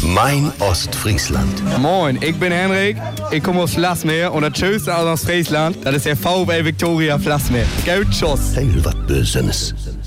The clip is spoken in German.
Mein Ostfriesland. Moin, ich bin Henrik, ich komme aus Vlasmeer und das Schönste aus Ostfriesland, das ist der VfL Victoria Vlasmeer. Goud Schuss. Heel wat Bösenes.